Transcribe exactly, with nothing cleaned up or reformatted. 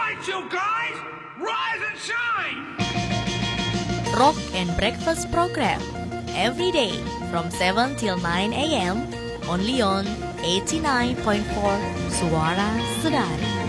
right, you guys, rise and shine. Rock and Breakfast program every day from seven till nine a.m. only on eighty-nine point four Suara Saudara.